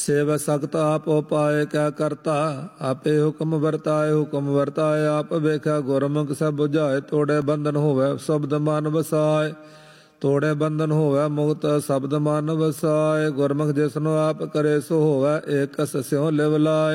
Save सख्त आप उपाय क्या करता, आपे हुक्म वर्ताए आप वेखा। गुरमुख सब बुझाए, तोड़े बंधन होवे शब्द मन वसाए। तोड़े बंधन होवे मुक्त शब्द मन वसाए। गुरमुख जिसनो आप करे सो होवे, एक कस स्यों लिव लाए।